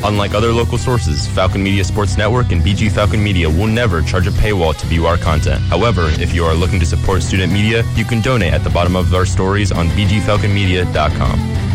Unlike other local sources, Falcon Media Sports Network and BG Falcon Media will never charge a paywall to view our content. However, if you are looking to support student media, you can donate at the bottom of our stories on bgfalconmedia.com.